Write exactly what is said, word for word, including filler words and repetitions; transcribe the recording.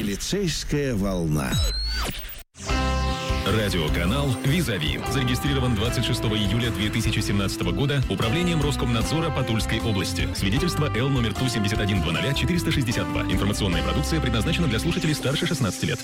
Полицейская волна. Радиоканал «Визави» зарегистрирован двадцать шестого июля две тысячи семнадцатого года Управлением Роскомнадзора по Тульской области. Свидетельство Л номер Ту семьдесят один двадцать четыреста шестьдесят два. Информационная продукция предназначена для слушателей старше шестнадцати лет.